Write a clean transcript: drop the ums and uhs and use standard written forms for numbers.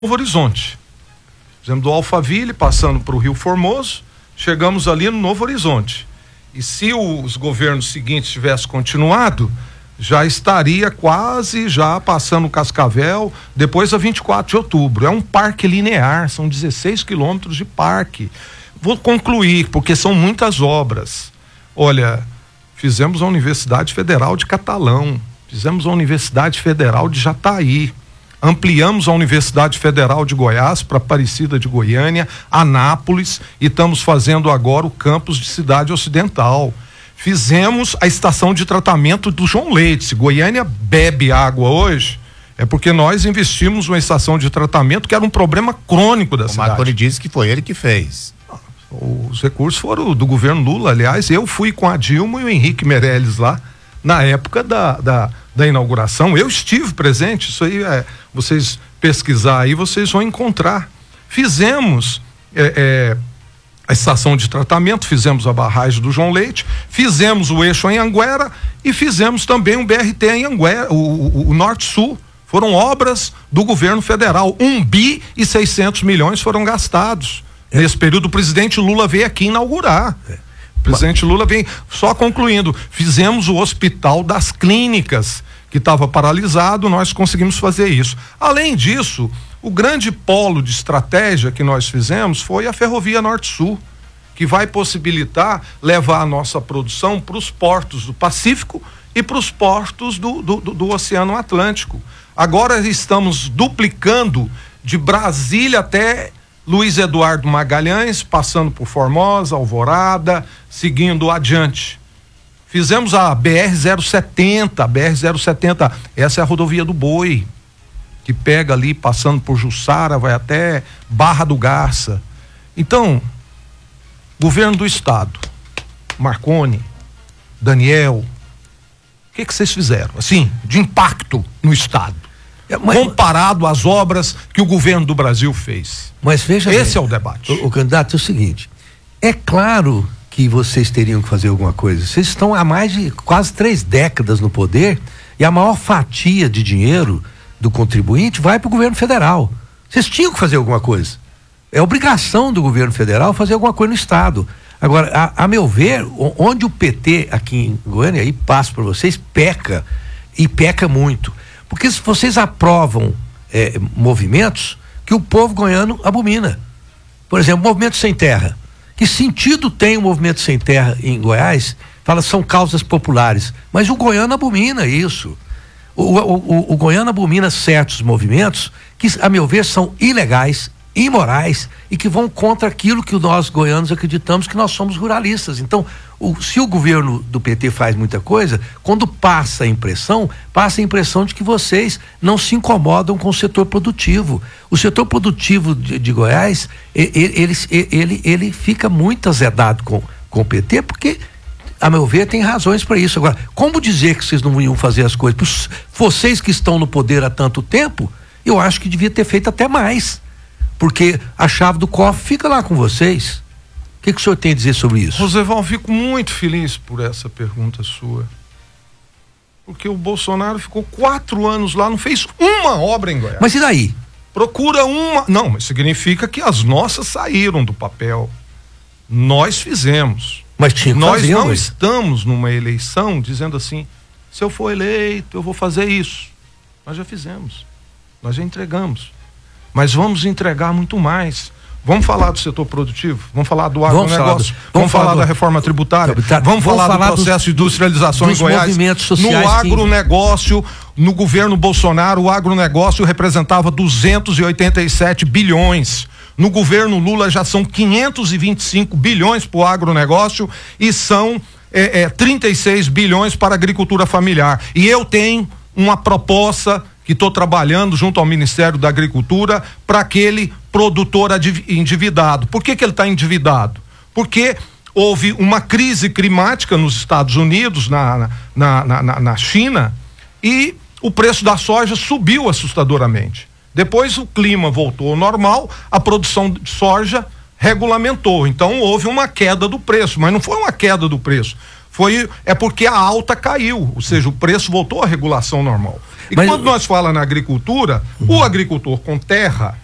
Novo Horizonte. Fizemos do Alphaville, passando para o Rio Formoso, chegamos ali no Novo Horizonte. E se os governos seguintes tivessem continuado, já estaria quase já passando o Cascavel, depois a 24 de outubro. É um parque linear, são 16 quilômetros de parque. Vou concluir, porque são muitas obras. Olha, fizemos a Universidade Federal de Catalão, fizemos a Universidade Federal de Jataí, ampliamos a Universidade Federal de Goiás para Aparecida de Goiânia, Anápolis, e estamos fazendo agora o campus de Cidade Ocidental. Fizemos a estação de tratamento do João Leite. Se Goiânia bebe água hoje, é porque nós investimos uma estação de tratamento que era um problema crônico da cidade. O Marconi disse que foi ele que fez. Os recursos foram do governo Lula. Aliás, eu fui com a Dilma e o Henrique Meirelles lá na época da inauguração. Eu estive presente. Isso aí vocês pesquisar aí, vocês vão encontrar. Fizemos a estação de tratamento, fizemos a barragem do João Leite, fizemos o eixo em Anguera e fizemos também um BRT em Anguera, o Norte-Sul. Foram obras do governo federal. 1,6 bilhões foram gastados. Nesse período, o presidente Lula veio aqui inaugurar. O presidente Lula vem, só concluindo, fizemos o Hospital das Clínicas, que estava paralisado, nós conseguimos fazer isso. Além disso, o grande polo de estratégia que nós fizemos foi a Ferrovia Norte-Sul, que vai possibilitar levar a nossa produção para os portos do Pacífico e para os portos do Oceano Atlântico. Agora estamos duplicando de Brasília até Luiz Eduardo Magalhães, passando por Formosa, Alvorada, seguindo adiante. Fizemos a BR-070, essa é a rodovia do Boi, que pega ali, passando por Jussara, vai até Barra do Garça. Então, governo do estado, Marconi, Daniel, o que vocês fizeram, assim, de impacto no estado, comparado às obras que o governo do Brasil fez? Mas veja esse é o debate. O candidato, é o seguinte, é claro que vocês teriam que fazer alguma coisa. Vocês estão há mais de quase 3 décadas no poder e a maior fatia de dinheiro do contribuinte vai para o governo federal. Vocês tinham que fazer alguma coisa. É obrigação do governo federal fazer alguma coisa no estado. Agora, a meu ver, onde o PT aqui em Goiânia, aí passo para vocês, peca, e peca muito. Porque se vocês aprovam movimentos que o povo goiano abomina. Por exemplo, Movimento Sem Terra. Que sentido tem o Movimento Sem Terra em Goiás? Fala, são causas populares. Mas o goiano abomina isso. O goiano abomina certos movimentos que, a meu ver, são ilegais, imorais e que vão contra aquilo que nós goianos acreditamos, que nós somos ruralistas. Então, se o governo do PT faz muita coisa, quando passa a impressão de que vocês não se incomodam com o setor produtivo. O setor produtivo de Goiás, ele fica muito azedado com o PT, porque, a meu ver, tem razões para isso. Agora, como dizer que vocês não iam fazer as coisas? Vocês que estão no poder há tanto tempo, eu acho que devia ter feito até mais, porque a chave do cofre fica lá com vocês. O que o senhor tem a dizer sobre isso? Roosevelt, fico muito feliz por essa pergunta sua, porque o Bolsonaro ficou 4 anos lá, não fez uma obra em Goiás. Mas e daí? Procura uma. Não, mas significa que as nossas saíram do papel. Nós fizemos. Mas tinha que nós fazer, não estamos numa eleição dizendo assim, se eu for eleito eu vou fazer isso. Nós já fizemos, nós já entregamos, mas vamos entregar muito mais. Vamos falar do setor produtivo, vamos falar do agronegócio, vamos falar da reforma tributária, vamos falar do processo de industrialização em Goiás. Movimentos sociais. No agronegócio, no governo Bolsonaro, o agronegócio representava 287 bilhões. No governo Lula já são 525 bilhões para o agronegócio e são 36 bilhões para a agricultura familiar. E eu tenho uma proposta que estou trabalhando junto ao Ministério da Agricultura para aquele produtor endividado. Por que ele está endividado? Porque houve uma crise climática nos Estados Unidos, na China, e o preço da soja subiu assustadoramente. Depois o clima voltou ao normal, a produção de soja regulamentou, então houve uma queda do preço, mas não foi uma queda do preço, é porque a alta caiu, ou seja, o preço voltou à regulação normal. E quando nós falamos na agricultura, o agricultor com terra,